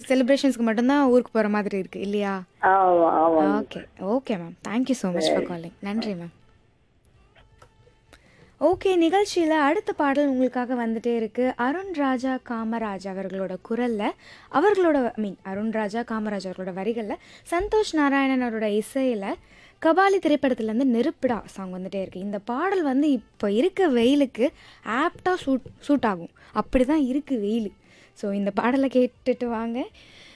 செலிப்ரேஷன்ஸ்க்கு மட்டும் தான் ஊருக்கு போற மாதிரி இருக்கு இல்லையா? ஆமா ஆமாங்க. Okay. Okay ma'am. Thank you so much for சரி. காலிங். நன்றி மேம். ஓகே, நிகழ்ச்சியில் அடுத்த பாடல் உங்களுக்காக வந்துட்டே இருக்கு. அருண் ராஜா காமராஜ் அவர்களோட குரல்ல, அவர்களோட அருண் ராஜா காமராஜ் அவர்களோட வரிகளில், சந்தோஷ் நாராயணன் அவரோட இசையில் கபாலி திரைப்படத்துலேருந்து நெருப்பிடா சாங் வந்துட்டே இருக்கு. இந்த பாடல் வந்து இப்போ இருக்க வெயிலுக்கு ஆப்டாக சூட் ஆகும். அப்படி தான் இருக்குது வெயில். ஸோ இந்த பாடலை கேட்டுட்டு வாங்க.